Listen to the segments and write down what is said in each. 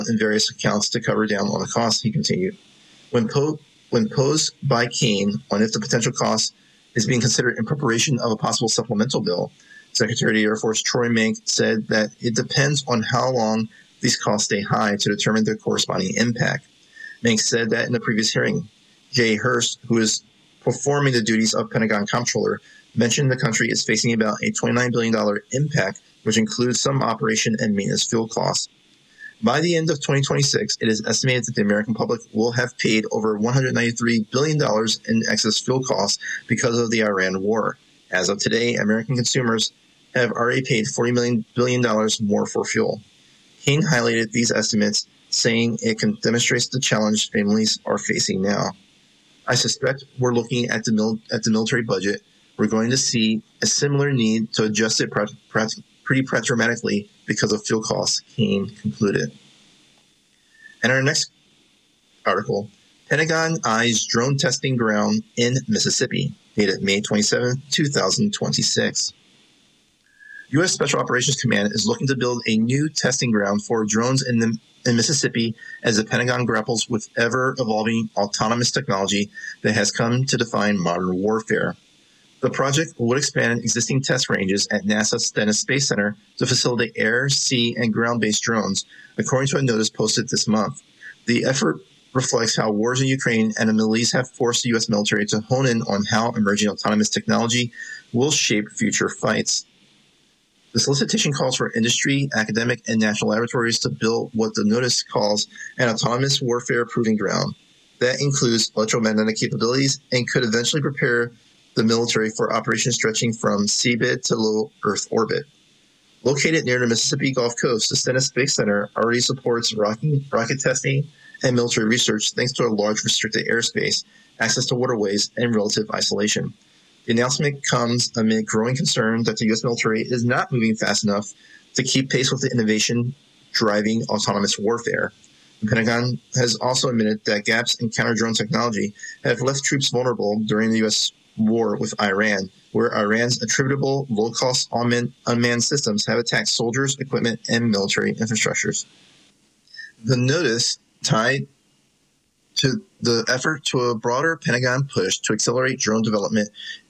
in various accounts to cover down on the costs, he continued. When posed by Kane on if the potential cost is being considered in preparation of a possible supplemental bill, Secretary of the Air Force Troy Menck said that it depends on how long these costs stay high to determine their corresponding impact. Menck said that in the previous hearing. Jay Hurst, who is performing the duties of Pentagon Comptroller, mentioned the country is facing about a $29 billion impact, which includes some operation and maintenance fuel costs. By the end of 2026, it is estimated that the American public will have paid over $193 billion in excess fuel costs because of the Iran war. As of today, American consumers have already paid $40 billion more for fuel. Kane highlighted these estimates, saying it demonstrates the challenge families are facing now. I suspect we're looking at the military budget. We're going to see a similar need to adjust it pretty dramatically because of fuel costs, Kane concluded. And our next article, Pentagon eyes drone testing ground in Mississippi, dated May 27, 2026. U.S. Special Operations Command is looking to build a new testing ground for drones in Mississippi as the Pentagon grapples with ever-evolving autonomous technology that has come to define modern warfare. The project would expand existing test ranges at NASA's Stennis Space Center to facilitate air, sea, and ground-based drones, according to a notice posted this month. The effort reflects how wars in Ukraine and the Middle East have forced the U.S. military to hone in on how emerging autonomous technology will shape future fights. The solicitation calls for industry, academic, and national laboratories to build what the notice calls an autonomous warfare proving ground. That includes electromagnetic capabilities and could eventually prepare the military for operations stretching from seabed to low Earth orbit. Located near the Mississippi Gulf Coast, the Stennis Space Center already supports rocket testing and military research thanks to a large restricted airspace, access to waterways, and relative isolation. The announcement comes amid growing concern that the U.S. military is not moving fast enough to keep pace with the innovation driving autonomous warfare. The Pentagon has also admitted that gaps in counter-drone technology have left troops vulnerable during the U.S. war with Iran, where Iran's attributable low-cost unmanned systems have attacked soldiers, equipment, and military infrastructures. The notice tied to the effort to a broader Pentagon push to accelerate drone development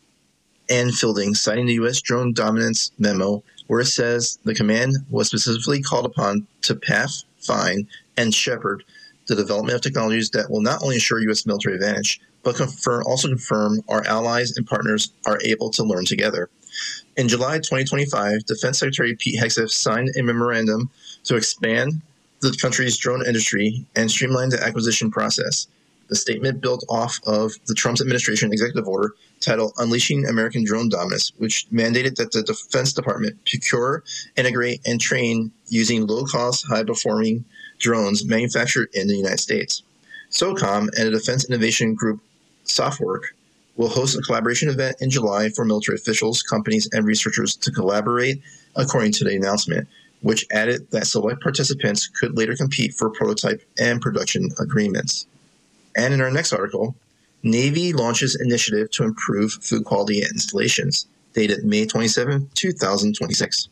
and fielding, citing the U.S. drone dominance memo, where it says the command was specifically called upon to pathfind and shepherd the development of technologies that will not only ensure U.S. military advantage, but also confirm our allies and partners are able to learn together. In July 2025, Defense Secretary Pete Hegseth signed a memorandum to expand the country's drone industry and streamline the acquisition process. The statement built off of the Trump administration executive order titled Unleashing American Drone Dominance, which mandated that the Defense Department procure, integrate, and train using low-cost, high-performing drones manufactured in the United States. SOCOM and the Defense Innovation Group SOFWORK will host a collaboration event in July for military officials, companies, and researchers to collaborate, according to the announcement, which added that select participants could later compete for prototype and production agreements. And in our next article, Navy launches initiative to improve food quality at installations, dated May 27, 2026.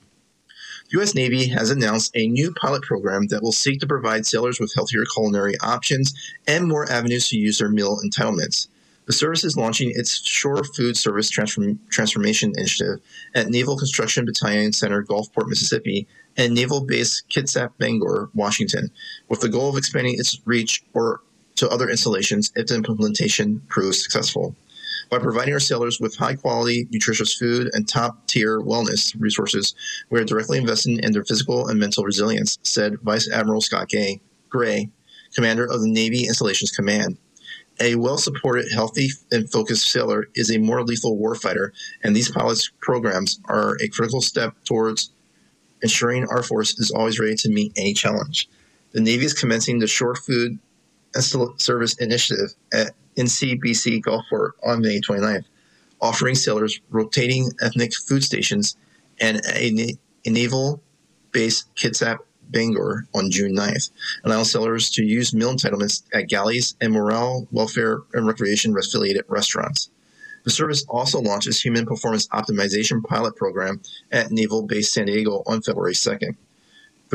The U.S. Navy has announced a new pilot program that will seek to provide sailors with healthier culinary options and more avenues to use their meal entitlements. The service is launching its Shore Food Service Transformation Initiative at Naval Construction Battalion Center, Gulfport, Mississippi, and Naval Base Kitsap, Bangor, Washington, with the goal of expanding its reach to other installations if the implementation proves successful. By providing our sailors with high-quality, nutritious food and top-tier wellness resources, we are directly investing in their physical and mental resilience, said Vice Admiral Scott Gray, commander of the Navy Installations Command. A well-supported, healthy, and focused sailor is a more lethal warfighter, and these pilot programs are a critical step towards ensuring our force is always ready to meet any challenge. The Navy is commencing the Shore Food Service Initiative at NCBC Gulfport on May 29th, offering sailors rotating ethnic food stations and a naval base Kitsap, Bangor on June 9th, allowing sailors to use meal entitlements at galleys and morale, welfare, and recreation-affiliated restaurants. The service also launches Human Performance Optimization Pilot Program at Naval Base San Diego on February 2nd.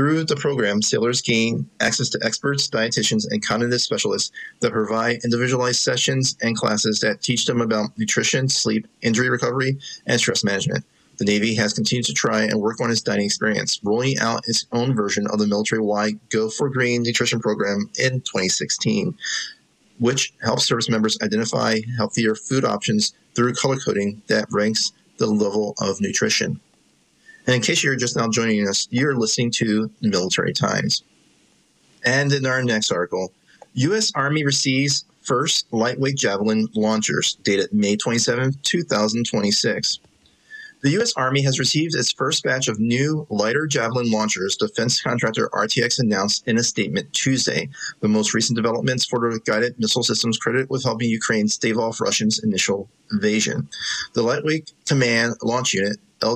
Through the program, sailors gain access to experts, dietitians, and cognitive specialists that provide individualized sessions and classes that teach them about nutrition, sleep, injury recovery, and stress management. The Navy has continued to try and work on its dining experience, rolling out its own version of the military-wide Go for Green nutrition program in 2016, which helps service members identify healthier food options through color coding that ranks the level of nutrition. And in case you're just now joining us, you're listening to Military Times. And in our next article, U.S. Army receives first lightweight Javelin launchers, dated May 27, 2026. The U.S. Army has received its first batch of new, lighter Javelin launchers, defense contractor RTX announced in a statement Tuesday. The most recent developments for the guided missile systems credited with helping Ukraine stave off Russia's initial invasion. The Lightweight Command Launch Unit,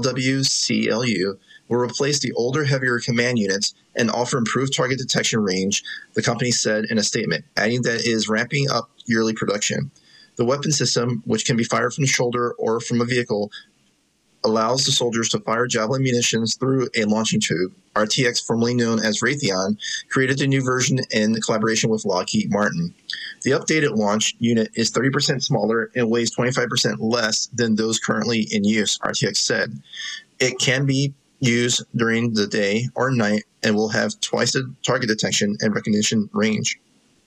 LWCLU, will replace the older, heavier command units and offer improved target detection range, the company said in a statement, adding that it is ramping up yearly production. The weapon system, which can be fired from the shoulder or from a vehicle, allows the soldiers to fire Javelin munitions through a launching tube. RTX, formerly known as Raytheon, created a new version in collaboration with Lockheed Martin. The updated launch unit is 30% smaller and weighs 25% less than those currently in use, RTX said. It can be used during the day or night and will have twice the target detection and recognition range.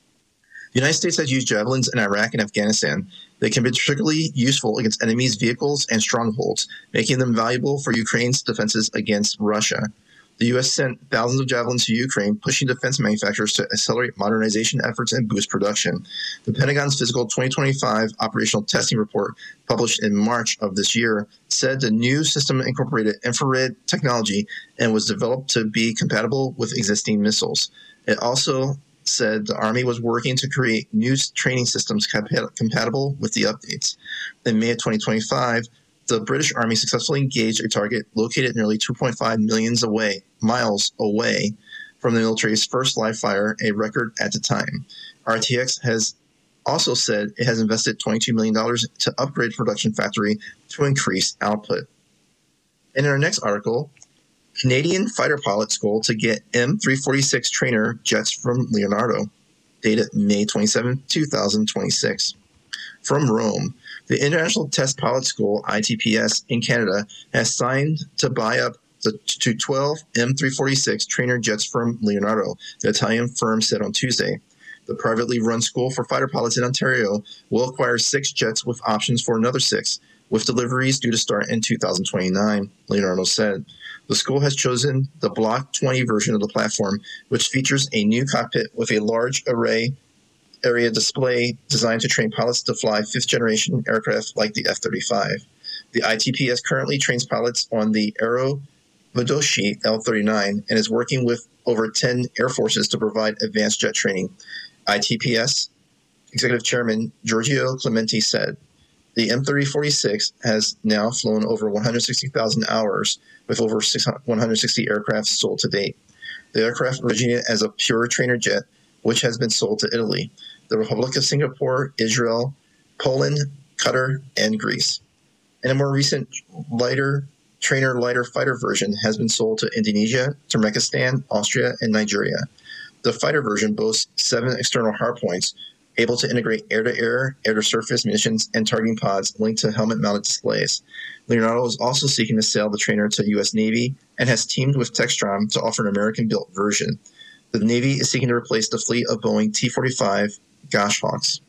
The United States has used Javelins in Iraq and Afghanistan. They can be particularly useful against enemies' vehicles and strongholds, making them valuable for Ukraine's defenses against Russia. The U.S. sent thousands of Javelins to Ukraine, pushing defense manufacturers to accelerate modernization efforts and boost production. The Pentagon's fiscal 2025 operational testing report, published in March of this year, said the new system incorporated infrared technology and was developed to be compatible with existing missiles. It also said the Army was working to create new training systems compatible with the updates. In May of 2025, the British Army successfully engaged a target located nearly 2.5 miles away from the military's first live fire, a record at the time. RTX has also said it has invested $22 million to upgrade production factory to increase output. And in our next article, Canadian fighter pilots goal to get M346 trainer jets from Leonardo, dated May 27, 2026. From Rome, the International Test Pilot School, ITPS, in Canada has signed to buy up to 12 M346 trainer jets from Leonardo, the Italian firm said on Tuesday. The privately run school for fighter pilots in Ontario will acquire 6 jets with options for another 6, with deliveries due to start in 2029, Leonardo said. The school has chosen the Block 20 version of the platform, which features a new cockpit with a large area display designed to train pilots to fly fifth-generation aircraft like the F-35. The ITPS currently trains pilots on the Aero Vodoshi L-39 and is working with over 10 air forces to provide advanced jet training. ITPS Executive Chairman Giorgio Clementi said, the M346 has now flown over 160,000 hours with over 160 aircraft sold to date. The aircraft originated as a pure trainer jet, which has been sold to Italy, the Republic of Singapore, Israel, Poland, Qatar, and Greece. And a more recent lighter fighter version has been sold to Indonesia, Turkmenistan, Austria, and Nigeria. The fighter version boasts 7 external hardpoints, able to integrate air-to-air, air-to-surface munitions, and targeting pods linked to helmet-mounted displays. Leonardo is also seeking to sell the trainer to U.S. Navy and has teamed with Textron to offer an American-built version. The Navy is seeking to replace the fleet of Boeing T-45 Goshawks.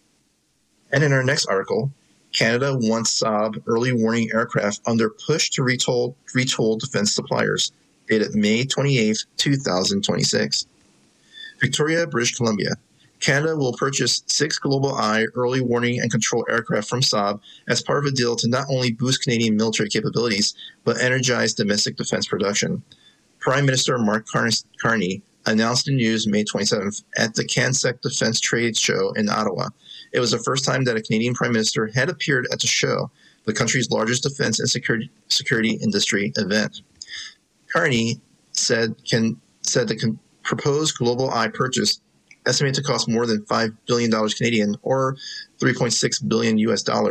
And in our next article, Canada wants Saab early warning aircraft under push to retool defense suppliers, dated May 28, 2026. Victoria, British Columbia. Canada will purchase 6 Global Eye early warning and control aircraft from Saab as part of a deal to not only boost Canadian military capabilities, but energize domestic defense production. Prime Minister Mark Carney announced the news May 27th at the CanSec Defense Trade Show in Ottawa. It was the first time that a Canadian Prime Minister had appeared at the show, the country's largest defense and security industry event. Carney said the proposed Global Eye purchase, estimated to cost more than $5 billion Canadian or $3.6 billion US dollars,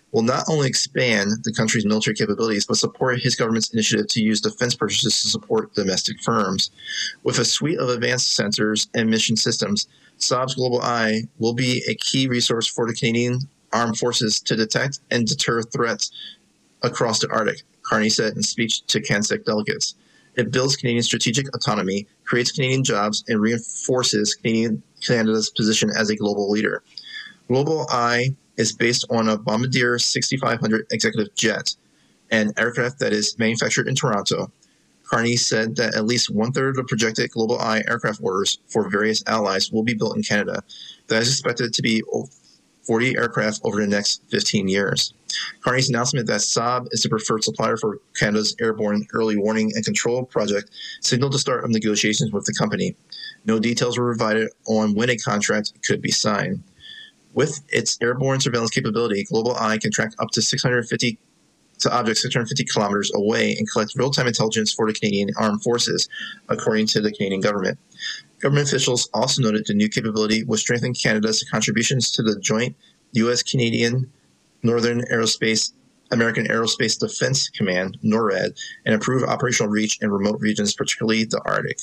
will not only expand the country's military capabilities, but support his government's initiative to use defense purchases to support domestic firms. With a suite of advanced sensors and mission systems, Saab's Global Eye will be a key resource for the Canadian Armed Forces to detect and deter threats across the Arctic, Carney said in speech to CANSEC delegates. It builds Canadian strategic autonomy, creates Canadian jobs, and reinforces Canada's position as a global leader. Global Eye is based on a Bombardier 6500 executive jet, an aircraft that is manufactured in Toronto. Carney said that at least one-third of the projected Global Eye aircraft orders for various allies will be built in Canada. That is expected to be 40 aircraft over the next 15 years. Carney's announcement that Saab is the preferred supplier for Canada's Airborne Early Warning and Control project signaled the start of negotiations with the company. No details were provided on when a contract could be signed. With its airborne surveillance capability, Global Eye can track up to 650 objects 650 kilometers away and collect real-time intelligence for the Canadian Armed Forces, according to the Canadian government. Government officials also noted the new capability would strengthen Canada's contributions to the joint U.S.-Canadian Northern American Aerospace Defense Command, NORAD, and improve operational reach in remote regions, particularly the Arctic.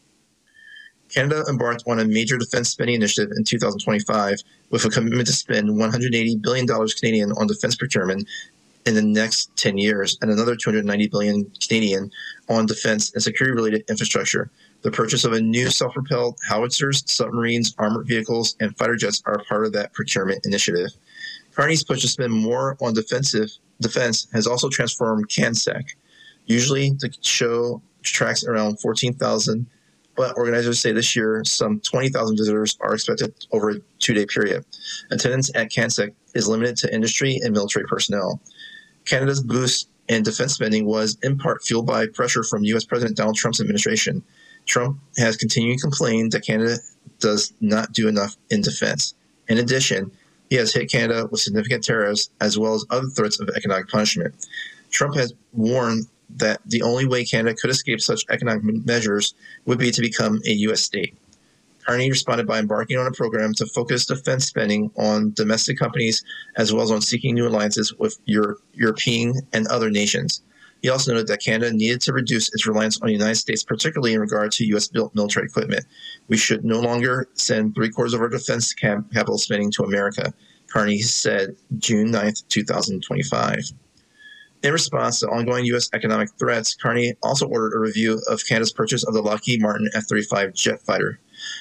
Canada embarked on a major defense spending initiative in 2025 with a commitment to spend $180 billion Canadian on defense procurement in the next 10 years and another $290 billion Canadian on defense and security-related infrastructure. The purchase of a new self-propelled howitzers, submarines, armored vehicles, and fighter jets are part of that procurement initiative. Carney's push to spend more on defense has also transformed CANSEC. Usually, the show tracks around 14,000, but organizers say this year some 20,000 visitors are expected over a 2-day period. Attendance at CANSEC is limited to industry and military personnel. Canada's boost in defense spending was in part fueled by pressure from U.S. President Donald Trump's administration. Trump has continued to complain that Canada does not do enough in defense. In addition, he has hit Canada with significant tariffs as well as other threats of economic punishment. Trump has warned that the only way Canada could escape such economic measures would be to become a U.S. state. Carney responded by embarking on a program to focus defense spending on domestic companies as well as on seeking new alliances with European and other nations. He also noted that Canada needed to reduce its reliance on the United States, particularly in regard to U.S.-built military equipment. We should no longer send 3/4 of our defense capital spending to America, Carney said June 9, 2025. In response to ongoing U.S. economic threats, Carney also ordered a review of Canada's purchase of the Lockheed Martin F-35 jet fighter.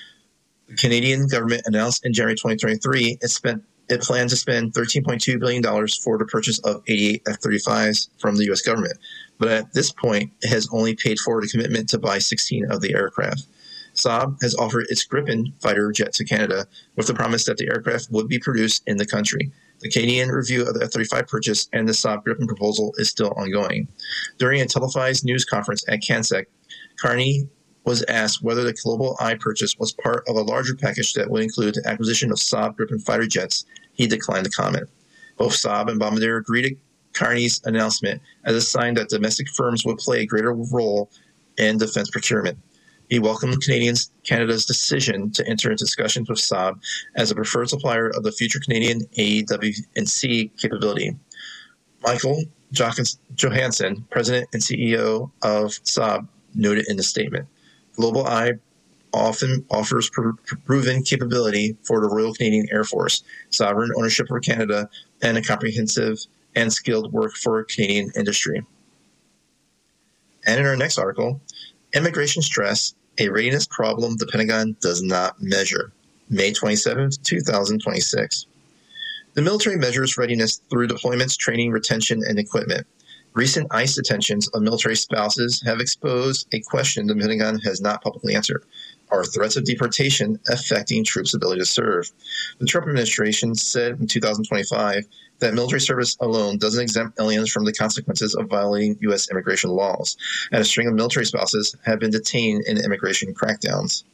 The Canadian government announced in January 2023 it planned to spend $13.2 billion for the purchase of 88 F-35s from the U.S. government, but at this point, it has only paid for the commitment to buy 16 of the aircraft. Saab has offered its Gripen fighter jet to Canada with the promise that the aircraft would be produced in the country. The Canadian review of the F-35 purchase and the Saab Gripen proposal is still ongoing. During a televised news conference at CANSEC, Carney was asked whether the Global Eye purchase was part of a larger package that would include the acquisition of Saab Gripen fighter jets. He declined to comment. Both Saab and Bombardier greeted Carney's announcement as a sign that domestic firms would play a greater role in defense procurement. He welcomed Canada's decision to enter into discussions with Saab as a preferred supplier of the future Canadian AEW&C capability. Michael Johansson, president and CEO of Saab, noted in the statement, Global Eye often offers proven capability for the Royal Canadian Air Force, sovereign ownership for Canada, and a comprehensive and skilled work for Canadian industry. And in our next article, immigration stress, a readiness problem the Pentagon does not measure. May 27, 2026. The military measures readiness through deployments, training, retention, and equipment. Recent ICE detentions of military spouses have exposed a question the Pentagon has not publicly answered. Are threats of deportation affecting troops' ability to serve? The Trump administration said in 2025 that military service alone doesn't exempt aliens from the consequences of violating U.S. immigration laws, and a string of military spouses have been detained in immigration crackdowns.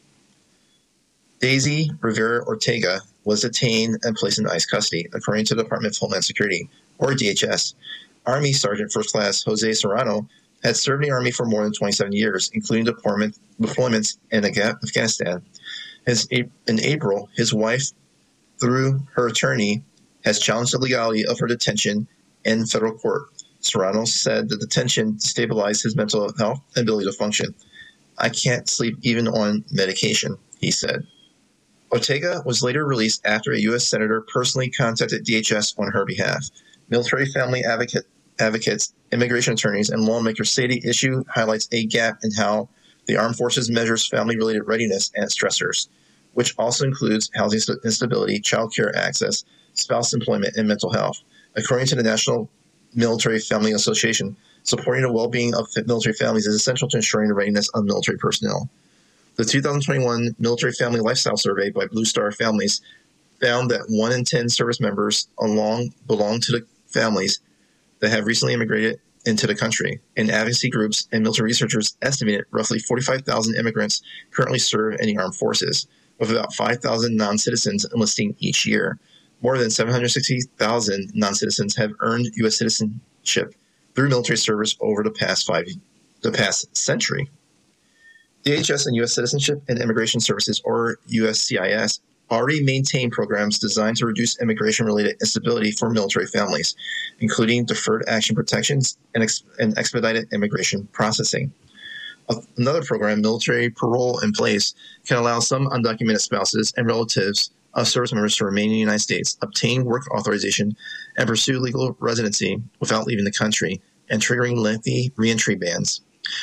Daisy Rivera Ortega was detained and placed in ICE custody, according to the Department of Homeland Security, or DHS. Army Sergeant First Class Jose Serrano had served in the Army for more than 27 years, including deployments in Afghanistan. In April, his wife, through her attorney, has challenged the legality of her detention in federal court. Serrano said the detention destabilized his mental health and ability to function. I can't sleep even on medication, he said. Ortega was later released after a U.S. senator personally contacted DHS on her behalf. Military family advocates, immigration attorneys, and lawmakers say the issue highlights a gap in how the armed forces measures family-related readiness and stressors, which also includes housing instability, child care access, spouse employment, and mental health. According to the National Military Family Association, supporting the well-being of military families is essential to ensuring the readiness of military personnel. The 2021 Military Family Lifestyle Survey by Blue Star Families found that 1 in 10 service members belong to the families that have recently immigrated into the country, and advocacy groups and military researchers estimated roughly 45,000 immigrants currently serve in the armed forces, with about 5,000 non-citizens enlisting each year. More than 760,000 non-citizens have earned U.S. citizenship through military service over the past century. DHS and U.S. Citizenship and Immigration Services, or USCIS, already maintain programs designed to reduce immigration-related instability for military families, including deferred action protections and expedited immigration processing. Another program, Military Parole in Place, can allow some undocumented spouses and relatives of service members to remain in the United States, obtain work authorization, and pursue legal residency without leaving the country, and triggering lengthy reentry bans.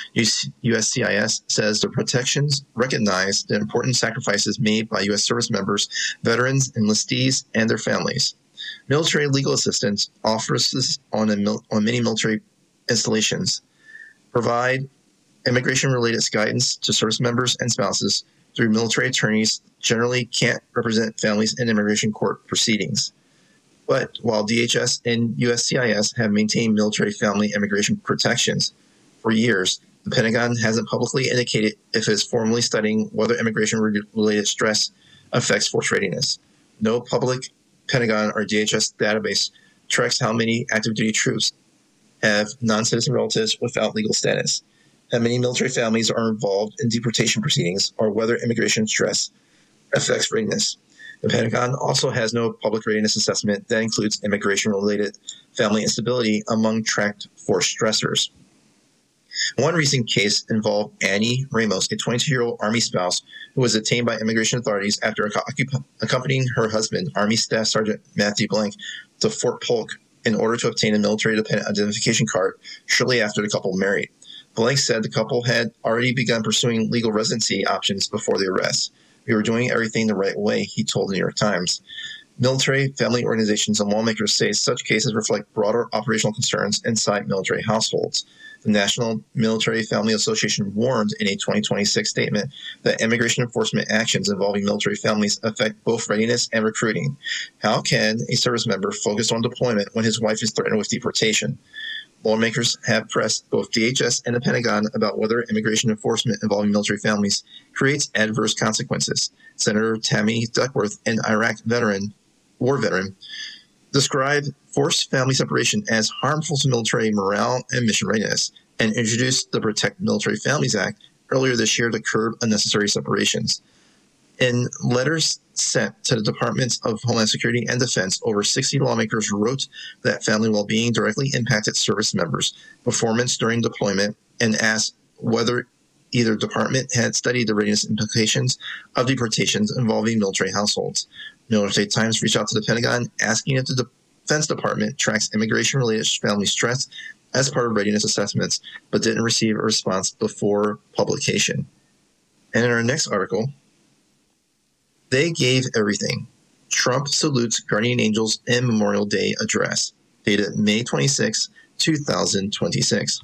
USCIS says the protections recognize the important sacrifices made by U.S. service members, veterans, enlistees, and their families. Military legal assistance offers on many military installations, provide immigration-related guidance to service members and spouses through military attorneys generally can't represent families in immigration court proceedings. But while DHS and USCIS have maintained military family immigration protections for years, the Pentagon hasn't publicly indicated if it is formally studying whether immigration-related stress affects force readiness. No public Pentagon or DHS database tracks how many active duty troops have non-citizen relatives without legal status, how many military families are involved in deportation proceedings, or whether immigration stress affects readiness. The Pentagon also has no public readiness assessment that includes immigration-related family instability among tracked force stressors. One recent case involved Annie Ramos, a 22-year-old Army spouse who was detained by immigration authorities after accompanying her husband, Army Staff Sergeant Matthew Blank, to Fort Polk in order to obtain a military-dependent identification card shortly after the couple married. Blank said the couple had already begun pursuing legal residency options before the arrest. We were doing everything the right way, he told the New York Times. Military family organizations and lawmakers say such cases reflect broader operational concerns inside military households. The National Military Family Association warned in a 2026 statement that immigration enforcement actions involving military families affect both readiness and recruiting. How can a service member focus on deployment when his wife is threatened with deportation? Lawmakers have pressed both DHS and the Pentagon about whether immigration enforcement involving military families creates adverse consequences. Senator Tammy Duckworth, an Iraq war veteran, described forced family separation as harmful to military morale and mission readiness, and introduced the Protect Military Families Act earlier this year to curb unnecessary separations. In letters sent to the Departments of Homeland Security and Defense, over 60 lawmakers wrote that family well-being directly impacted service members' performance during deployment and asked whether either department had studied the readiness implications of deportations involving military households. Military Times reached out to the Pentagon asking if the Defense Department tracks immigration-related family stress as part of readiness assessments, but didn't receive a response before publication. And in our next article, they gave everything. Trump salutes guardian angels in Memorial Day address, dated May 26, 2026.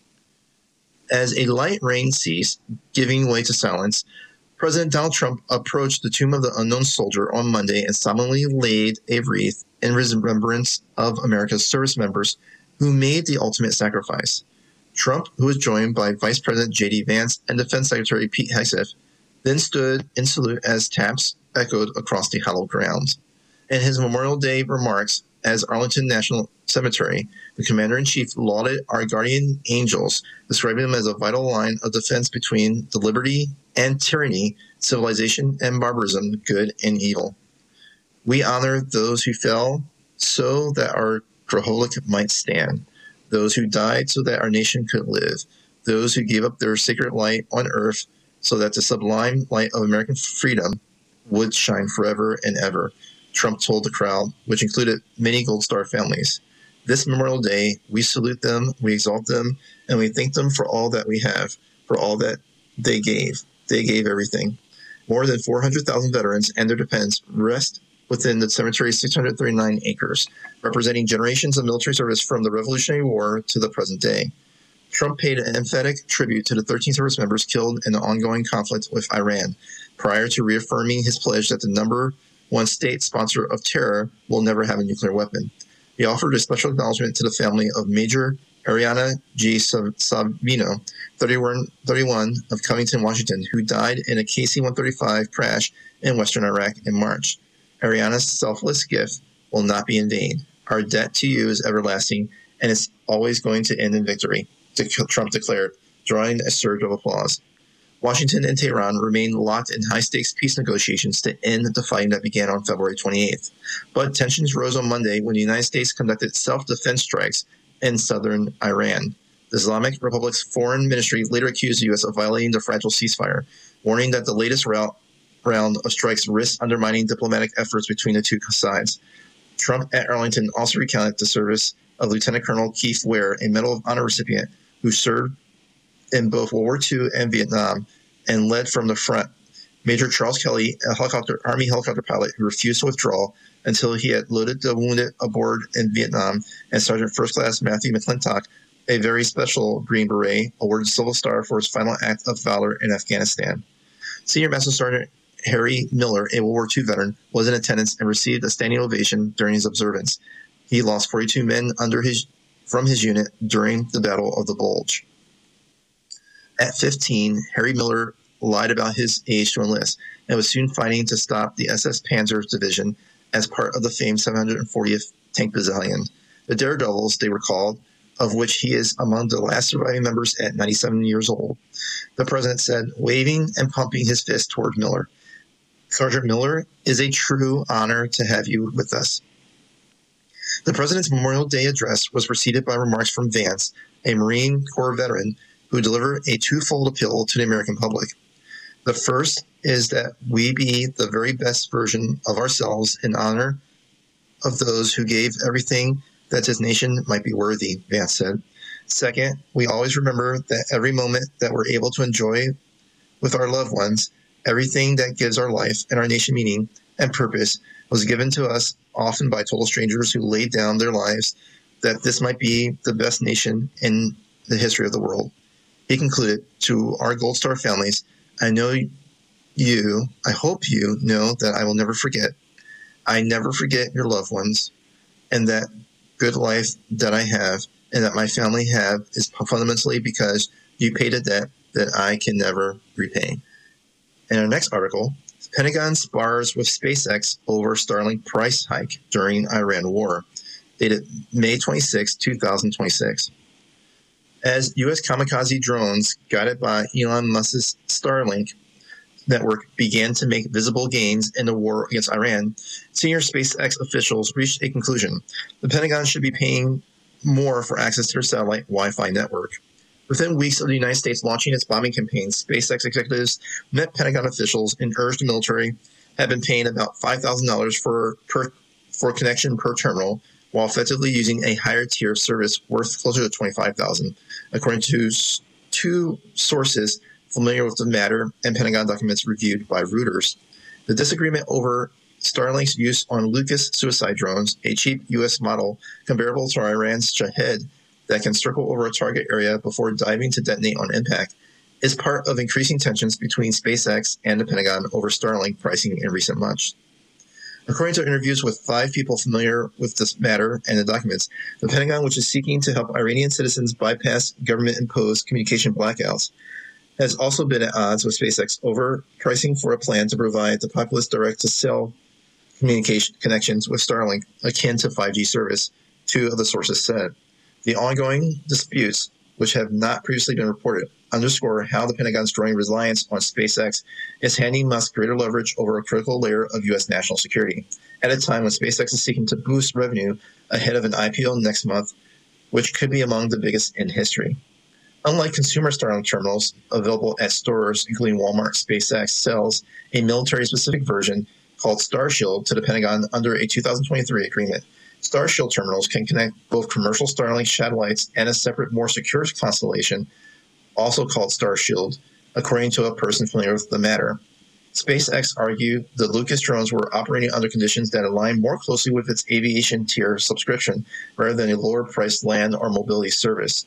As a light rain ceased, giving way to silence, President Donald Trump approached the tomb of the unknown soldier on Monday and solemnly laid a wreath in remembrance of America's service members who made the ultimate sacrifice. Trump, who was joined by Vice President J.D. Vance and Defense Secretary Pete Hegseth, then stood in salute as taps echoed across the hallowed grounds. In his Memorial Day remarks as Arlington National Cemetery, the Commander-in-Chief lauded our guardian angels, describing them as a vital line of defense between the liberty and tyranny, civilization and barbarism, good and evil. We honor those who fell so that our Graholic might stand, those who died so that our nation could live, those who gave up their sacred light on earth so that the sublime light of American freedom would shine forever and ever, Trump told the crowd, which included many Gold Star families. This Memorial Day, we salute them, we exalt them, and we thank them for all that we have, for all that they gave. They gave everything. More than 400,000 veterans and their dependents rest within the cemetery's 639 acres, representing generations of military service from the Revolutionary War to the present day. Trump paid an emphatic tribute to the 13 service members killed in the ongoing conflict with Iran, prior to reaffirming his pledge that the number one state sponsor of terror will never have a nuclear weapon. He offered a special acknowledgement to the family of Major Ariana G. Savino, 31 of Covington, Washington, who died in a KC-135 crash in western Iraq in March. Ariana's selfless gift will not be in vain. Our debt to you is everlasting, and it's always going to end in victory, Trump declared, drawing a surge of applause. Washington and Tehran remain locked in high-stakes peace negotiations to end the fighting that began on February 28th. But tensions rose on Monday when the United States conducted self-defense strikes in southern Iran. The Islamic Republic's foreign ministry later accused the U.S. of violating the fragile ceasefire, warning that the latest round of strikes risks undermining diplomatic efforts between the two sides. Trump at Arlington also recounted the service of Lieutenant Colonel Keith Ware, a Medal of Honor recipient who served in both World War II and Vietnam and led from the front. Major Charles Kelly, a Army helicopter pilot who refused to withdraw until he had loaded the wounded aboard in Vietnam, and Sergeant First Class Matthew McClintock, a very special Green Beret, awarded the Silver Star for his final act of valor in Afghanistan. Senior Master Sergeant Harry Miller, a World War II veteran, was in attendance and received a standing ovation during his observance. He lost 42 men from his unit during the Battle of the Bulge. At 15, Harry Miller lied about his age to enlist and was soon fighting to stop the SS Panzer Division as part of the famed 740th Tank Battalion. The Daredevils, they were called, of which he is among the last surviving members at 97 years old. The president said, waving and pumping his fist toward Miller. Sergeant Miller, is a true honor to have you with us. The president's Memorial Day address was preceded by remarks from Vance, a Marine Corps veteran, who delivered a twofold appeal to the American public. The first is that we be the very best version of ourselves in honor of those who gave everything that this nation might be worthy, Vance said. Second, we always remember that every moment that we're able to enjoy with our loved ones, everything that gives our life and our nation meaning and purpose was given to us often by total strangers who laid down their lives that this might be the best nation in the history of the world. He concluded, to our Gold Star families, I hope you know that I will never forget. I never forget your loved ones, and that good life that I have and that my family have is fundamentally because you paid a debt that I can never repay. In our next article, Pentagon spars with SpaceX over Starlink price hike during Iran war, dated May 26, 2026. As U.S. kamikaze drones guided by Elon Musk's Starlink network began to make visible gains in the war against Iran, senior SpaceX officials reached a conclusion. The Pentagon should be paying more for access to their satellite Wi-Fi network. Within weeks of the United States launching its bombing campaign, SpaceX executives met Pentagon officials and urged the military had been paying about $5,000 for connection per terminal, while effectively using a higher tier of service worth closer to $25,000, according to two sources familiar with the matter and Pentagon documents reviewed by Reuters. The disagreement over Starlink's use on Lucas suicide drones, a cheap U.S. model comparable to Iran's Shahed that can circle over a target area before diving to detonate on impact, is part of increasing tensions between SpaceX and the Pentagon over Starlink pricing in recent months. According to interviews with 5 people familiar with this matter and the documents, the Pentagon, which is seeking to help Iranian citizens bypass government-imposed communication blackouts, has also been at odds with SpaceX over pricing for a plan to provide the populace direct-to-cell communication connections with Starlink akin to 5G service, 2 of the sources said. The ongoing disputes, which have not previously been reported, underscore how the Pentagon's growing reliance on SpaceX is handing Musk greater leverage over a critical layer of U.S. national security, at a time when SpaceX is seeking to boost revenue ahead of an IPO next month, which could be among the biggest in history. Unlike consumer Starlink terminals available at stores, including Walmart, SpaceX sells a military-specific version called Starshield to the Pentagon under a 2023 agreement. Starshield terminals can connect both commercial Starlink satellites and a separate, more secure constellation, also called Starshield, according to a person familiar with the matter. SpaceX argued the Lucas drones were operating under conditions that align more closely with its aviation tier subscription rather than a lower-priced land or mobility service.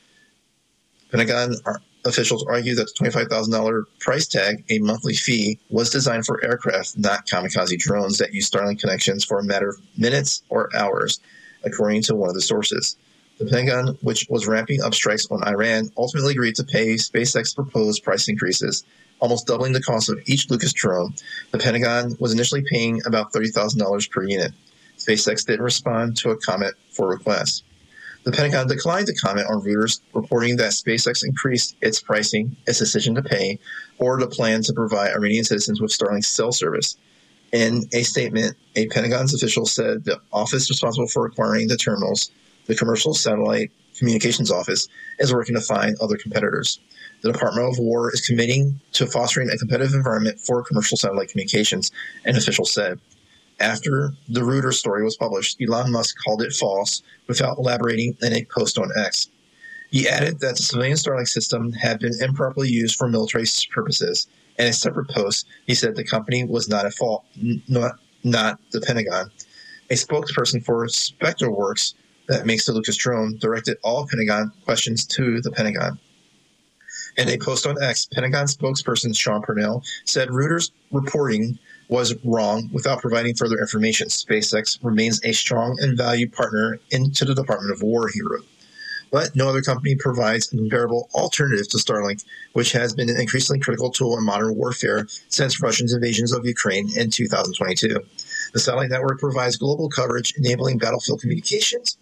Pentagon officials argue that the $25,000 price tag, a monthly fee, was designed for aircraft, not kamikaze drones that use Starlink connections for a matter of minutes or hours, according to one of the sources. The Pentagon, which was ramping up strikes on Iran, ultimately agreed to pay SpaceX's proposed price increases, almost doubling the cost of each Lucas drone. The Pentagon was initially paying about $30,000 per unit. SpaceX didn't respond to a comment for requests. The Pentagon declined to comment on Reuters reporting that SpaceX increased its pricing, its decision to pay, or the plan to provide Iranian citizens with Starlink cell service. In a statement, a Pentagon's official said the office responsible for acquiring the terminals, the Commercial Satellite Communications Office, is working to find other competitors. The Department of War is committing to fostering a competitive environment for commercial satellite communications, an official said. After the Reuters story was published, Elon Musk called it false without elaborating in a post on X. He added that the civilian Starlink system had been improperly used for military purposes. In a separate post, he said the company was not at fault, not the Pentagon. A spokesperson for SpectreWorks, that makes the Lucas drone, directed all Pentagon questions to the Pentagon. In a post on X, Pentagon spokesperson Sean Purnell said Reuters' reporting was wrong without providing further information. SpaceX remains a strong and valued partner into the Department of War, he wrote. But no other company provides a comparable alternative to Starlink, which has been an increasingly critical tool in modern warfare since Russia's invasions of Ukraine in 2022. The satellite network provides global coverage, enabling battlefield communications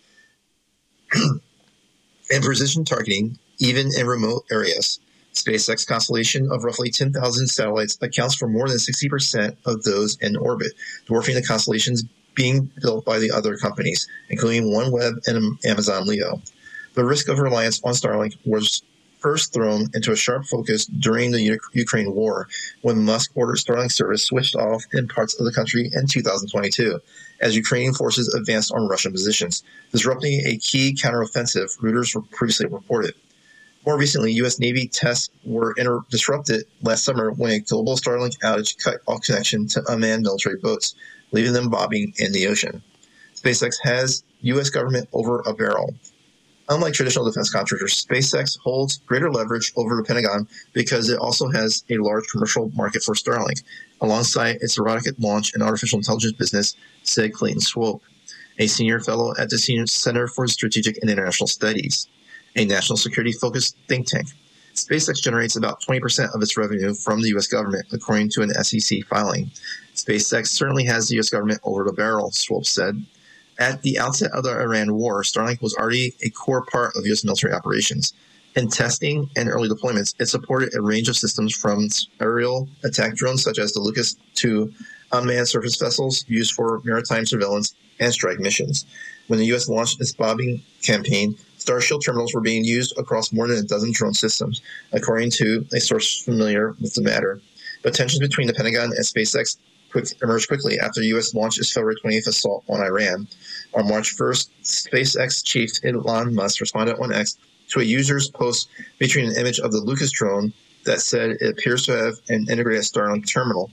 and precision targeting, even in remote areas. SpaceX constellation of roughly 10,000 satellites accounts for more than 60% of those in orbit, dwarfing the constellations being built by the other companies, including OneWeb and Amazon Leo. The risk of reliance on Starlink was first thrown into a sharp focus during the Ukraine war, when Musk ordered Starlink service switched off in parts of the country in 2022, as Ukrainian forces advanced on Russian positions, disrupting a key counteroffensive, Reuters previously reported. More recently, U.S. Navy tests were disrupted last summer when a global Starlink outage cut off connection to unmanned military boats, leaving them bobbing in the ocean. SpaceX has U.S. government over a barrel. Unlike traditional defense contractors, SpaceX holds greater leverage over the Pentagon because it also has a large commercial market for Starlink, alongside its rocket launch and artificial intelligence business, said Clayton Swope, a senior fellow at the Center for Strategic and International Studies, a national security-focused think tank. SpaceX generates about 20% of its revenue from the U.S. government, according to an SEC filing. SpaceX certainly has the U.S. government over the barrel, Swope said. At the outset of the Iran war, Starlink was already a core part of U.S. military operations. In testing and early deployments, it supported a range of systems from aerial attack drones such as the Lucas to unmanned surface vessels used for maritime surveillance and strike missions. When the U.S. launched its bombing campaign, Starshield terminals were being used across more than a dozen drone systems, according to a source familiar with the matter. But tensions between the Pentagon and SpaceX emerged quickly after the U.S. launched its February 20th assault on Iran. On March 1st, SpaceX chief Elon Musk responded on X to a user's post featuring an image of the Lucas drone that said it appears to have an integrated Starlink terminal.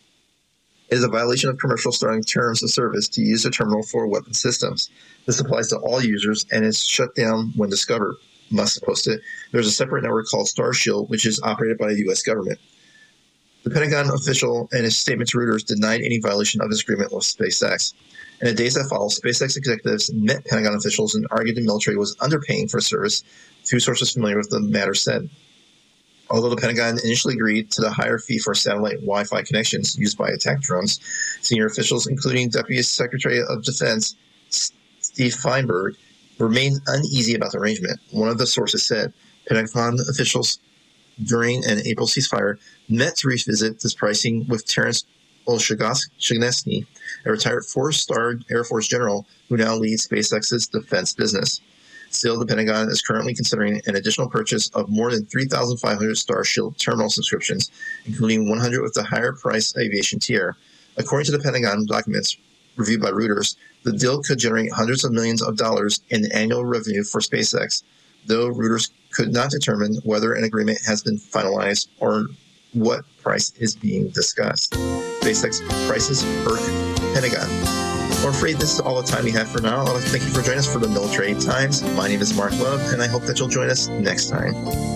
It is a violation of commercial Starlink terms of service to use the terminal for weapon systems. This applies to all users and is shut down when discovered, Musk posted. There's a separate network called Starshield, which is operated by the U.S. government. The Pentagon official, in his statement to Reuters, denied any violation of his agreement with SpaceX. In the days that followed, SpaceX executives met Pentagon officials and argued the military was underpaying for service, two sources familiar with the matter said. Although the Pentagon initially agreed to the higher fee for satellite Wi-Fi connections used by attack drones, senior officials, including Deputy Secretary of Defense Steve Feinberg, remained uneasy about the arrangement. One of the sources said, Pentagon officials during an April ceasefire met to revisit this pricing with Terence O'Shaughnessy, a retired four-star Air Force general who now leads SpaceX's defense business. Still, the Pentagon is currently considering an additional purchase of more than 3,500 Starshield terminal subscriptions, including 100 with the higher-priced aviation tier. According to the Pentagon documents reviewed by Reuters, the deal could generate hundreds of millions of dollars in annual revenue for SpaceX, though Reuters could not determine whether an agreement has been finalized or what price is being discussed. SpaceX prices irk Pentagon. I'm afraid this is all the time we have for now. I'd like to thank you for joining us for the Military Times. My name is Mark Love, and I hope that you'll join us next time.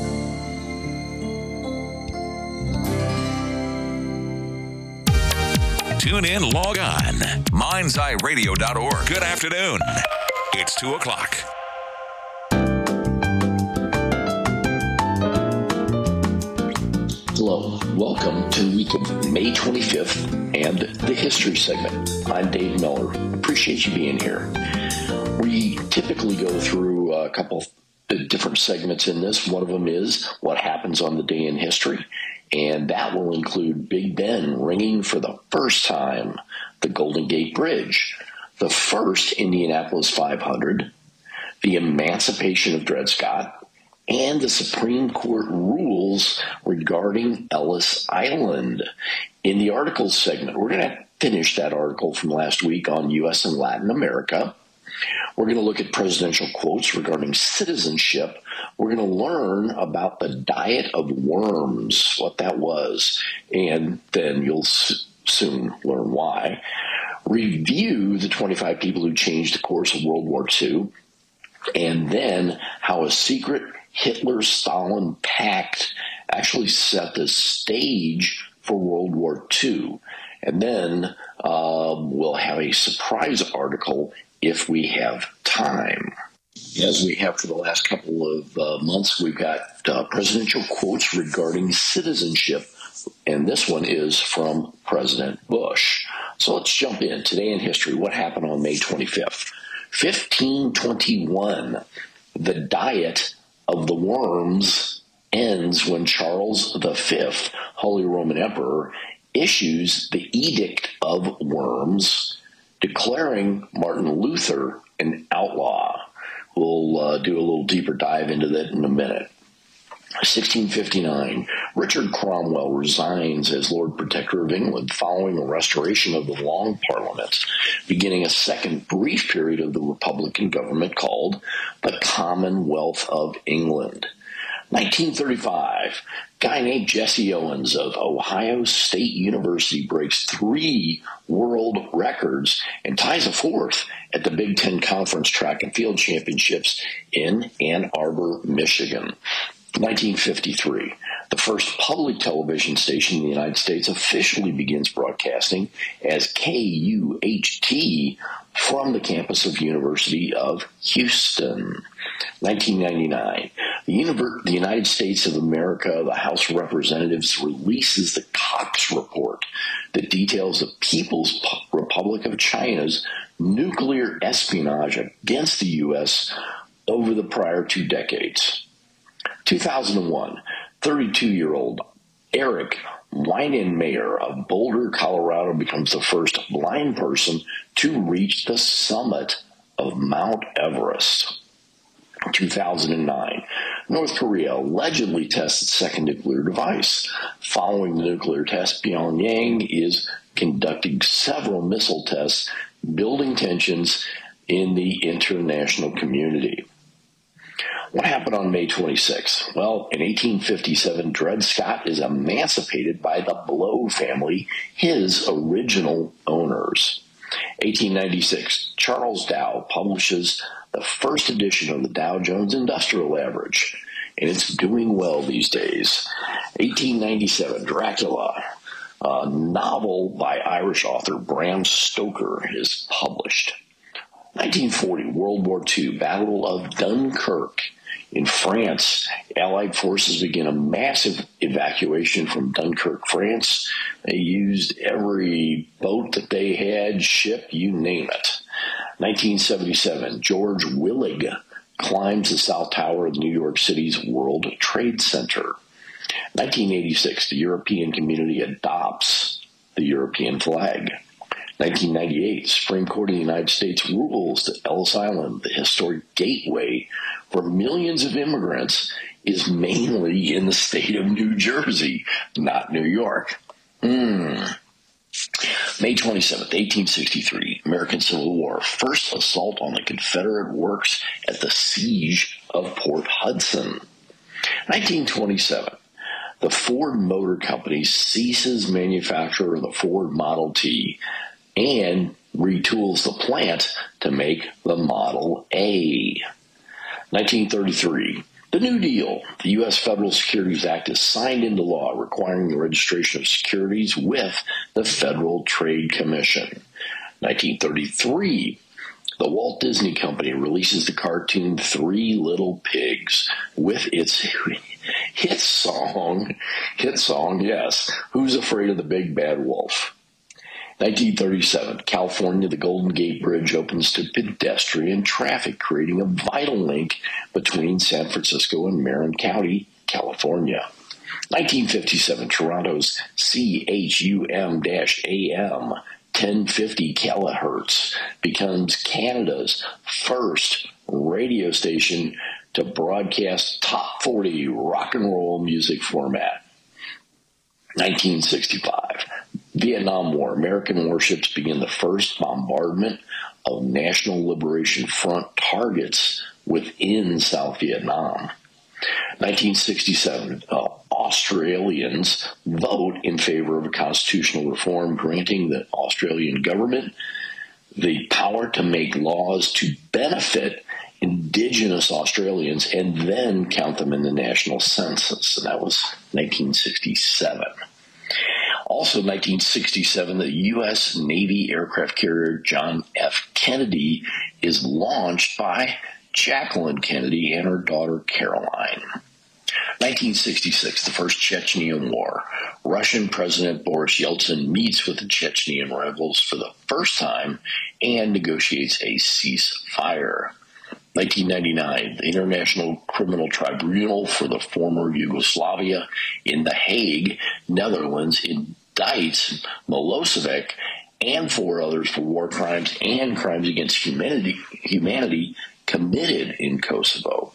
Tune in, log on, mindseyeradio.org. Good afternoon. It's 2 o'clock. Hello, welcome to the week of May 25th and the history segment. I'm Dave Miller. Appreciate you being here. We typically go through a couple of different segments in this. One of them is what happens on the day in history, and that will include Big Ben ringing for the first time, the Golden Gate Bridge, the first Indianapolis 500, the emancipation of Dred Scott, and the Supreme Court rules regarding Ellis Island. In the articles segment, we're going to finish that article from last week on U.S. and Latin America. We're going to look at presidential quotes regarding citizenship. We're going to learn about the diet of worms, what that was, and then you'll soon learn why. Review the 25 people who changed the course of World War II, and then how a secret Hitler-Stalin pact actually set the stage for World War II. And then we'll have a surprise article if we have time. As we have for the last couple of months, we've got presidential quotes regarding citizenship, and this one is from President Bush. So let's jump in. Today in history, what happened on May 25th? 1521, the Diet of the Worms ends when Charles V, Holy Roman Emperor, issues the Edict of Worms, declaring Martin Luther an outlaw. We'll do a little deeper dive into that in a minute. 1659, Richard Cromwell resigns as Lord Protector of England following a restoration of the Long Parliament, beginning a second brief period of the Republican government called the Commonwealth of England. 1935, a guy named Jesse Owens of Ohio State University breaks 3 world records and ties a 4th at the Big Ten Conference Track and Field Championships in Ann Arbor, Michigan. 1953, the first public television station in the United States officially begins broadcasting as KUHT from the campus of University of Houston. 1999, the United States of America, the House of Representatives, releases the Cox Report that details the People's Republic of China's nuclear espionage against the U.S. over the prior 2 decades. 2001, 32-year-old Eric Weihenmayer of Boulder, Colorado, becomes the first blind person to reach the summit of Mount Everest. 2009, North Korea allegedly tests its second nuclear device. Following the nuclear test, Pyongyang is conducting several missile tests, building tensions in the international community. What happened on May 26? Well, in 1857, Dred Scott is emancipated by the Blow family, his original owners. 1896, Charles Dow publishes the first edition of the Dow Jones Industrial Average, and it's doing well these days. 1897, Dracula, a novel by Irish author Bram Stoker, is published. 1940, World War II, Battle of Dunkirk. In France, Allied forces began a massive evacuation from Dunkirk, France. They used every boat that they had, ship, you name it. 1977, George Willig climbs the South Tower of New York City's World Trade Center. 1986, the European community adopts the European flag. 1998, Supreme Court of the United States rules that Ellis Island, the historic gateway for millions of immigrants, is mainly in the state of New Jersey, not New York. May 27, 1863, American Civil War, first assault on the Confederate works at the Siege of Port Hudson. 1927, the Ford Motor Company ceases manufacture of the Ford Model T and retools the plant to make the Model A. 1933, the New Deal. The U.S. Federal Securities Act is signed into law requiring the registration of securities with the Federal Trade Commission. 1933, the Walt Disney Company releases the cartoon Three Little Pigs with its hit song, yes, Who's Afraid of the Big Bad Wolf? 1937, California, the Golden Gate Bridge opens to pedestrian traffic, creating a vital link between San Francisco and Marin County, California. 1957, Toronto's CHUM-AM 1050 kilohertz becomes Canada's first radio station to broadcast top 40 rock and roll music format. 1965, Vietnam War. American warships begin the first bombardment of National Liberation Front targets within South Vietnam. 1967, Australians vote in favor of a constitutional reform granting the Australian government the power to make laws to benefit Indigenous Australians and then count them in the national census. And that was 1967. Also, 1967, the U.S. Navy aircraft carrier John F. Kennedy is launched by Jacqueline Kennedy and her daughter Caroline. 1966, the First Chechenian War. Russian President Boris Yeltsin meets with the Chechenian rebels for the first time and negotiates a ceasefire. 1999, the International Criminal Tribunal for the former Yugoslavia in The Hague, Netherlands, indicts Milosevic and 4 others for war crimes and crimes against humanity committed in Kosovo.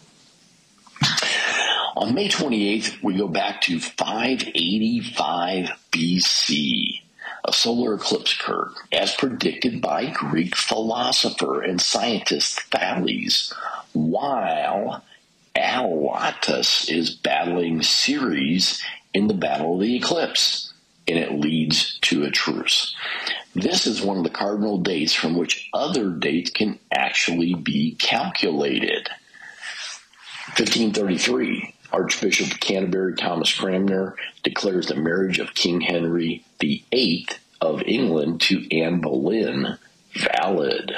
On May 28th, we go back to 585 BC. A solar eclipse occurred, as predicted by Greek philosopher and scientist Thales, while Alatus is battling Ceres in the Battle of the Eclipse, and it leads to a truce. This is one of the cardinal dates from which other dates can actually be calculated. 1533, Archbishop of Canterbury Thomas Cranmer declares the marriage of King Henry VIII of England to Anne Boleyn valid.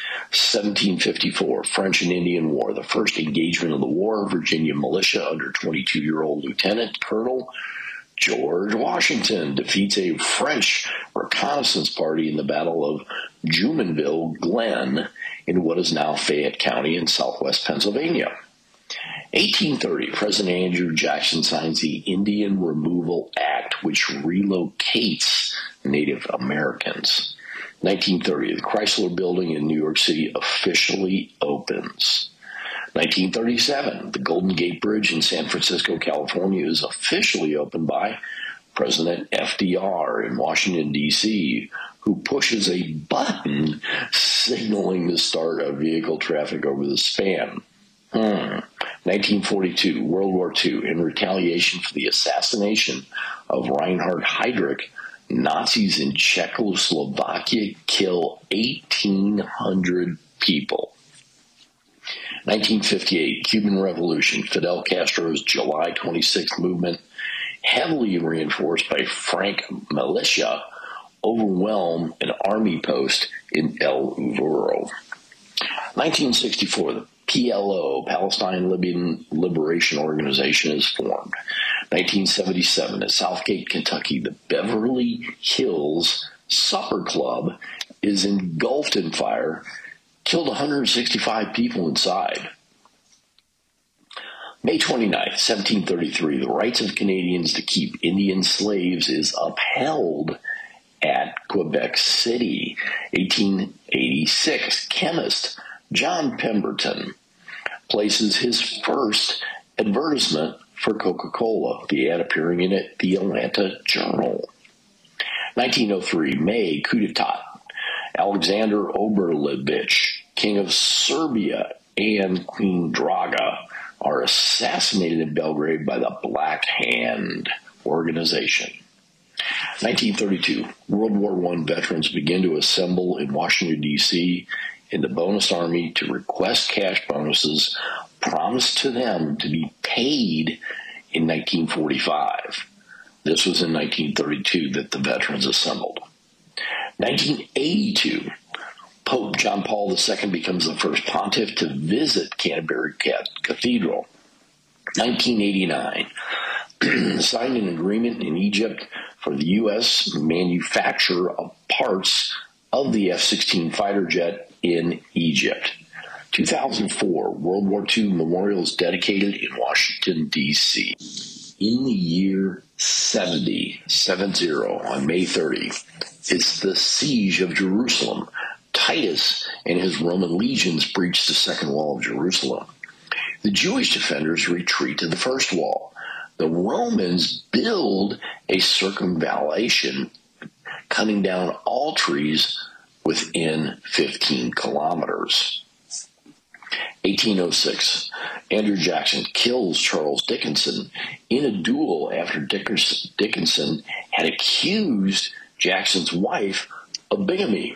1754, French and Indian War, the first engagement of the war, Virginia militia under 22-year-old Lieutenant Colonel George Washington defeats a French reconnaissance party in the Battle of Jumonville Glen in what is now Fayette County in southwest Pennsylvania. 1830, President Andrew Jackson signs the Indian Removal Act, which relocates Native Americans. 1930, the Chrysler Building in New York City officially opens. 1937, the Golden Gate Bridge in San Francisco, California is officially opened by President FDR in Washington, D.C., who pushes a button signaling the start of vehicle traffic over the span. 1942, World War II. In retaliation for the assassination of Reinhard Heydrich, Nazis in Czechoslovakia kill 1,800 people. 1958, Cuban Revolution. Fidel Castro's July 26th movement, heavily reinforced by Frank militia, overwhelm an army post in El Uvero. 1964, the PLO, Palestine Liberation Organization, is formed. 1977, at Southgate, Kentucky, the Beverly Hills Supper Club is engulfed in fire, killed 165 people inside. May 29th, 1733, the rights of Canadians to keep Indian slaves is upheld at Quebec City. 1886, chemist John Pemberton places his first advertisement for Coca-Cola, the ad appearing in the Atlanta Journal. 1903, May, coup d'etat. Alexander Oberlevich, king of Serbia, and Queen Draga are assassinated in Belgrade by the Black Hand organization. 1932, World War I veterans begin to assemble in Washington, D.C. in the bonus army to request cash bonuses promised to them to be paid in 1945. This was in 1932 that the veterans assembled. 1982, Pope John Paul II becomes the first pontiff to visit Canterbury Cathedral. 1989, signed an agreement in Egypt for the U.S. manufacture of parts of the F-16 fighter jet in Egypt. 2004, World War II memorial is dedicated in Washington, D.C. In the year 70, on May 30, is the siege of Jerusalem. Titus and his Roman legions breached the second wall of Jerusalem. The Jewish defenders retreat to the first wall. The Romans build a circumvallation, cutting down all trees within 15 kilometers. 1806, Andrew Jackson kills Charles Dickinson in a duel after Dickinson had accused Jackson's wife of bigamy.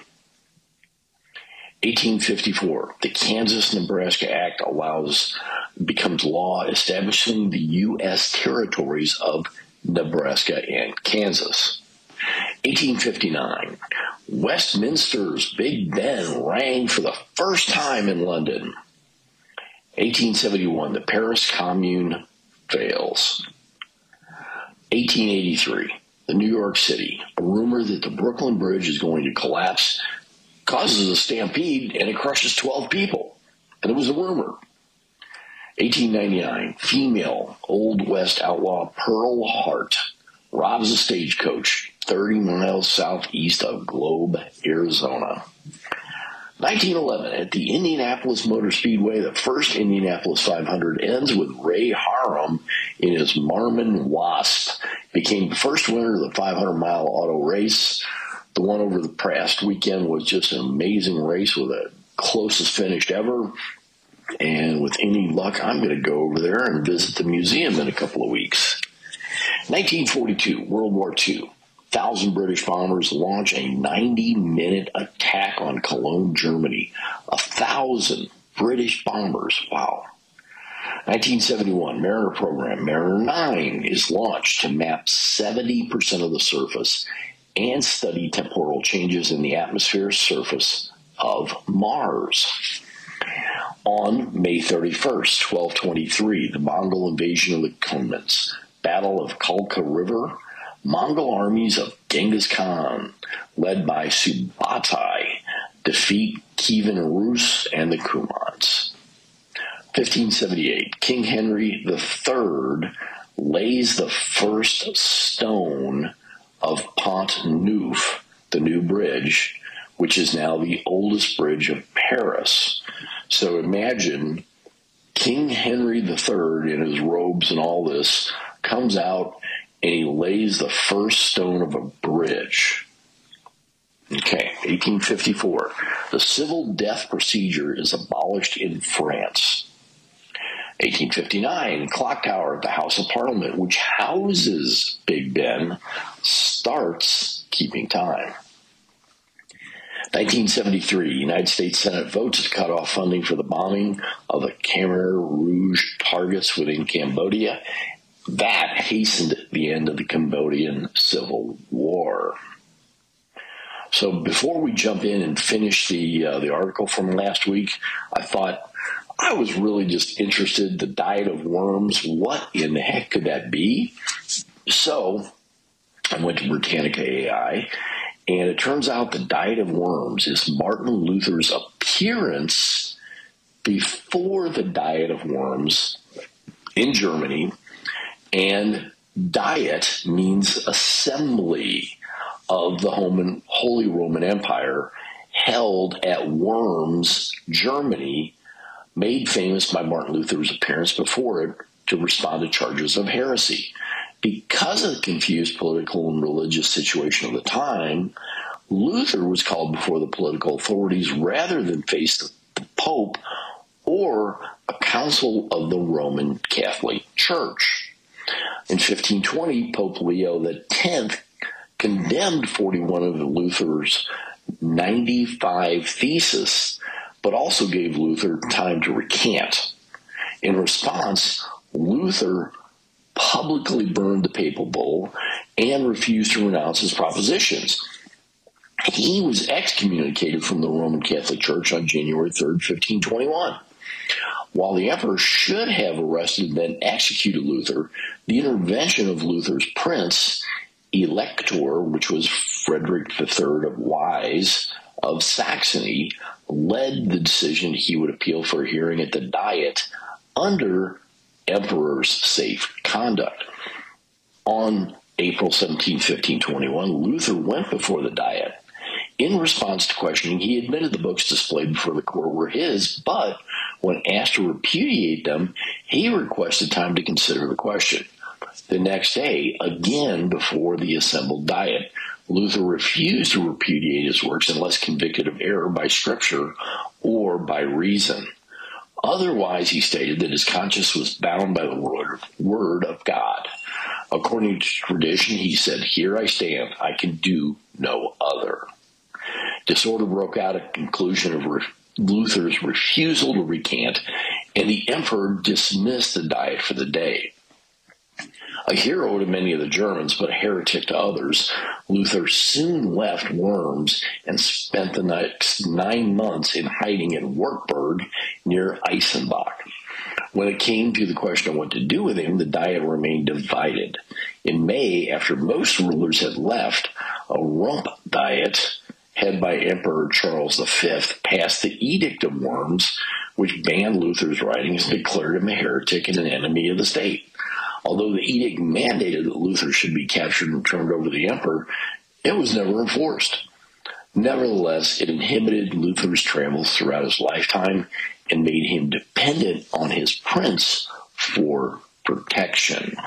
1854, the Kansas-Nebraska Act becomes law establishing the U.S. territories of Nebraska and Kansas. 1859, Westminster's Big Ben rang for the first time in London. 1871, the Paris Commune fails. 1883, the New York City, a rumor that the Brooklyn Bridge is going to collapse causes a stampede and it crushes 12 people. And it was a rumor. 1899, female Old West outlaw Pearl Hart robs a stagecoach 30 miles southeast of Globe, Arizona. 1911, at the Indianapolis Motor Speedway, the first Indianapolis 500 ends with Ray Harham in his Marmon Wasp. Became the first winner of the 500-mile auto race. The one over the past weekend was just an amazing race with the closest finish ever. And with any luck, I'm going to go over there and visit the museum in a couple of weeks. 1942, World War II. 1,000 British bombers launch a 90-minute attack on Cologne, Germany. 1,000 British bombers. Wow. 1971, Mariner program. Mariner 9 is launched to map 70% of the surface and study temporal changes in the atmosphere surface of Mars. On May 31st, 1223, the Mongol invasion of the Kunmens, Battle of Kalka River, Mongol armies of Genghis Khan, led by Subutai, defeat Kievan Rus and the Kumans. 1578, King Henry III lays the first stone of Pont Neuf, the new bridge, which is now the oldest bridge of Paris. So imagine King Henry III in his robes and all this comes out and he lays the first stone of a bridge. Okay, 1854. The civil death procedure is abolished in France. 1859, clock tower at the House of Parliament, which houses Big Ben, starts keeping time. 1973, United States Senate votes to cut off funding for the bombing of the Khmer Rouge targets within Cambodia. That hastened the end of the Cambodian Civil War. So before we jump in and finish the article from last week, I thought I was really just interested, the diet of worms, what in the heck could that be? So I went to Britannica AI, and it turns out the diet of worms is Martin Luther's appearance before the diet of worms in Germany, and Diet means assembly of the Holy Roman Empire, held at Worms, Germany, made famous by Martin Luther's appearance before it to respond to charges of heresy. Because of the confused political and religious situation of the time, Luther was called before the political authorities rather than face the Pope or a council of the Roman Catholic Church. In 1520, Pope Leo X condemned 41 of Luther's 95 theses, but also gave Luther time to recant. In response, Luther publicly burned the papal bull and refused to renounce his propositions. He was excommunicated from the Roman Catholic Church on January 3rd, 1521. While the emperor should have arrested and then executed Luther, the intervention of Luther's prince, Elector, which was Frederick III of Wise of Saxony, led the decision he would appeal for a hearing at the Diet under emperor's safe conduct. On April 17, 1521, Luther went before the Diet. In response to questioning, he admitted the books displayed before the court were his, but when asked to repudiate them, he requested time to consider the question. The next day, again before the assembled Diet, Luther refused to repudiate his works unless convicted of error by Scripture or by reason. Otherwise, he stated that his conscience was bound by the word of God. According to tradition, he said, "Here I stand, I can do no other." Disorder broke out at the conclusion of Luther's refusal to recant, and the emperor dismissed the Diet for the day. A hero to many of the Germans, but a heretic to others, Luther soon left Worms and spent the next 9 months in hiding at Wartburg near Eisenbach. When it came to the question of what to do with him, the Diet remained divided. In May, after most rulers had left, a Rump Diet, headed by Emperor Charles V, passed the Edict of Worms, which banned Luther's writings and declared him a heretic and an enemy of the state. Although the edict mandated that Luther should be captured and turned over to the emperor, it was never enforced. Nevertheless, it inhibited Luther's travels throughout his lifetime and made him dependent on his prince for protection.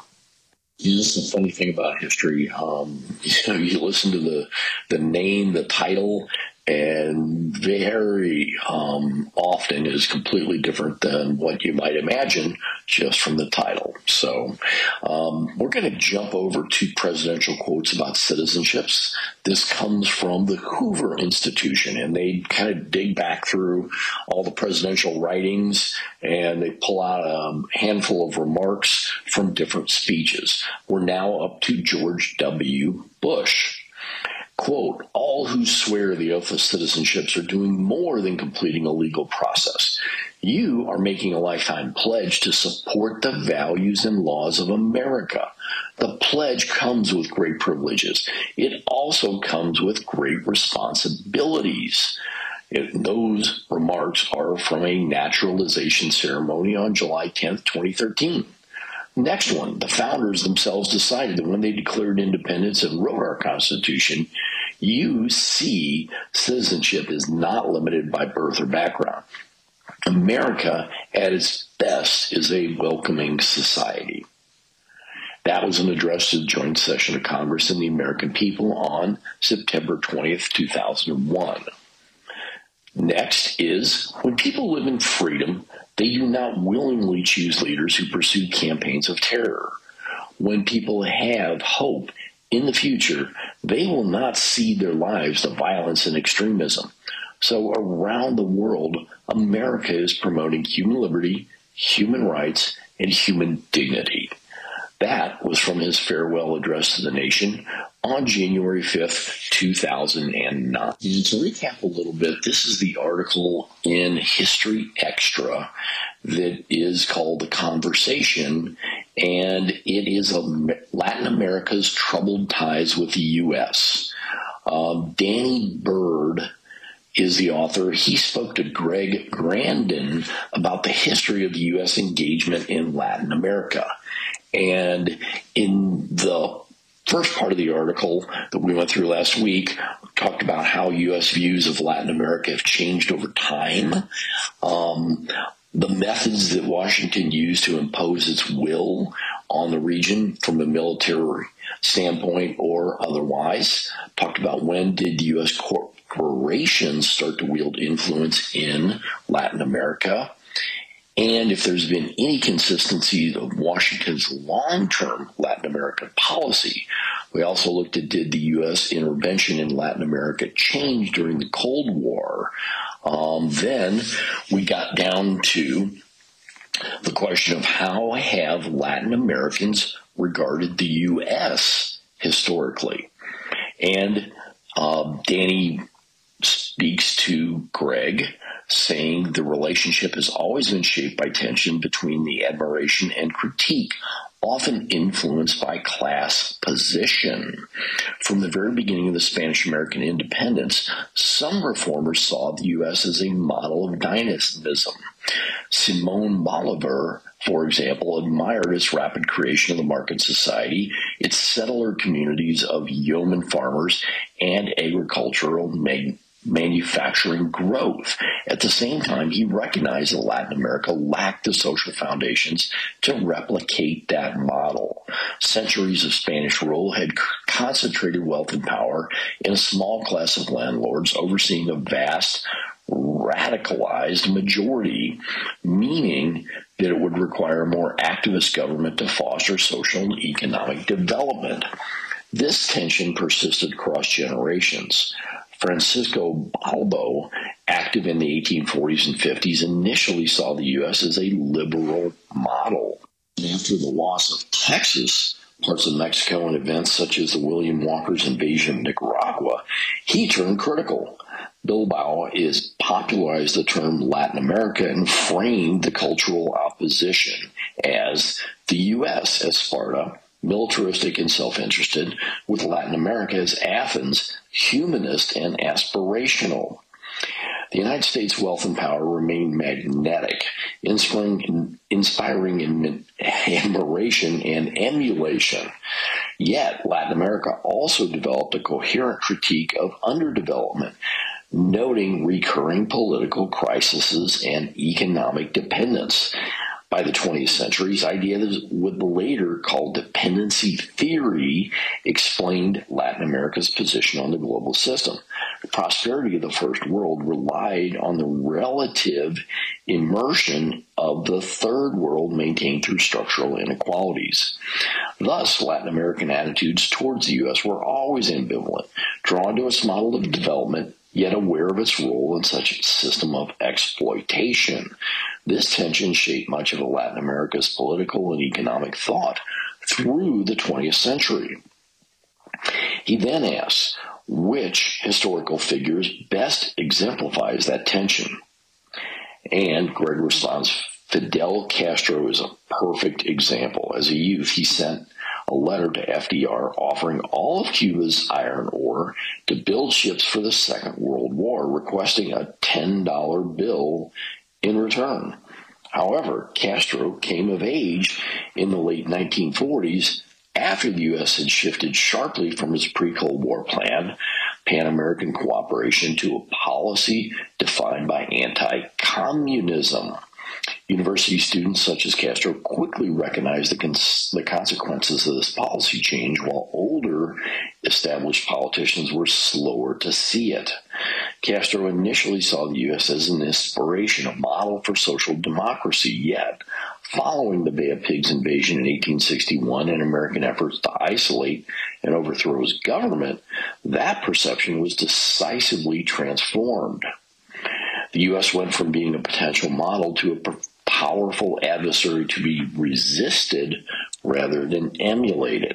This is the funny thing about history. You listen to the name, the title, and very often is completely different than what you might imagine just from the title. So we're going to jump over to presidential quotes about citizenships. This comes from the Hoover Institution, and they kind of dig back through all the presidential writings, and they pull out a handful of remarks from different speeches. We're now up to George W. Bush. Quote, "All who swear the oath of citizenships are doing more than completing a legal process. You are making a lifetime pledge to support the values and laws of America. The pledge comes with great privileges. It also comes with great responsibilities." Those remarks are from a naturalization ceremony on July 10th, 2013. Next one, the founders themselves decided that when they declared independence and wrote our Constitution, you see citizenship is not limited by birth or background. America, at its best, is a welcoming society. That was an address to the joint session of Congress and the American people on September 20th, 2001. Next is, when people live in freedom, they do not willingly choose leaders who pursue campaigns of terror. When people have hope in the future, they will not cede their lives to violence and extremism. So around the world, America is promoting human liberty, human rights, and human dignity. That was from his farewell address to the nation on January 5th, 2009. And to recap a little bit, this is the article in History Extra that is called The Conversation, and it is Latin America's troubled ties with the U.S. Danny Bird is the author. He spoke to Greg Grandin about the history of the U.S. engagement in Latin America. And in the first part of the article that we went through last week, talked about how U.S. views of Latin America have changed over time, the methods that Washington used to impose its will on the region from a military standpoint or otherwise, talked about when did U.S. corporations start to wield influence in Latin America, and if there's been any consistency of Washington's long-term Latin American policy. We also looked at, did the U.S. intervention in Latin America change during the Cold War? Then we got down to the question of how have Latin Americans regarded the U.S. historically. And Danny speaks to Greg, saying the relationship has always been shaped by tension between the admiration and critique, often influenced by class position. From the very beginning of the Spanish-American independence, some reformers saw the U.S. as a model of dynamism. Simon Bolivar, for example, admired its rapid creation of the market society, its settler communities of yeoman farmers, and agricultural manufacturing growth. At the same time, he recognized that Latin America lacked the social foundations to replicate that model. Centuries of Spanish rule had concentrated wealth and power in a small class of landlords overseeing a vast, radicalized majority, meaning that it would require a more activist government to foster social and economic development. This tension persisted across generations. Francisco Balbo, active in the 1840s and 50s, initially saw the U.S. as a liberal model. After the loss of Texas, parts of Mexico, and events such as the William Walker's invasion of Nicaragua, he turned critical. Bilbao popularized the term Latin America and framed the cultural opposition as the U.S. as Sparta, militaristic and self-interested, with Latin America as Athens, humanist and aspirational. The United States' wealth and power remained magnetic, inspiring admiration and emulation. Yet, Latin America also developed a coherent critique of underdevelopment, noting recurring political crises and economic dependence. By the 20th century, ideas what the later called dependency theory explained Latin America's position on the global system. The prosperity of the First World relied on the relative immersion of the Third World maintained through structural inequalities. Thus, Latin American attitudes towards the U.S. were always ambivalent, drawn to its model of development, yet aware of its role in such a system of exploitation. This tension shaped much of Latin America's political and economic thought through the 20th century. He then asks, which historical figures best exemplifies that tension? And Greg responds, Fidel Castro is a perfect example. As a youth, he sent a letter to FDR offering all of Cuba's iron ore to build ships for the Second World War, requesting a $10 bill in return. However, Castro came of age in the late 1940s after the U.S. had shifted sharply from its pre-Cold War plan, Pan-American cooperation, to a policy defined by anti-communism. University students such as Castro quickly recognized the consequences of this policy change, while older established politicians were slower to see it. Castro initially saw the U.S. as an inspiration, a model for social democracy, yet following the Bay of Pigs invasion in 1861 and American efforts to isolate and overthrow his government, that perception was decisively transformed. The U.S. went from being a potential model to a powerful adversary to be resisted rather than emulated.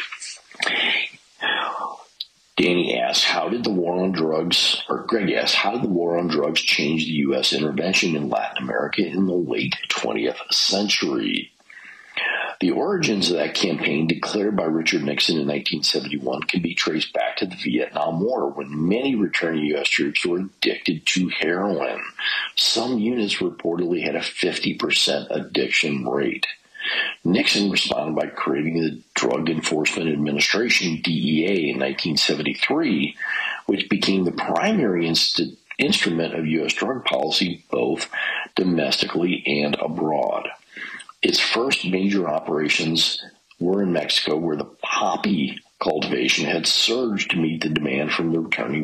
Greg asks, how did the war on drugs change the U.S. intervention in Latin America in the late 20th century? The origins of that campaign, declared by Richard Nixon in 1971, can be traced back to the Vietnam War, when many returning U.S. troops were addicted to heroin. Some units reportedly had a 50% addiction rate. Nixon responded by creating the Drug Enforcement Administration, DEA, in 1973, which became the primary instrument of U.S. drug policy, both domestically and abroad. Its first major operations were in Mexico, where the poppy cultivation had surged to meet the demand from the returning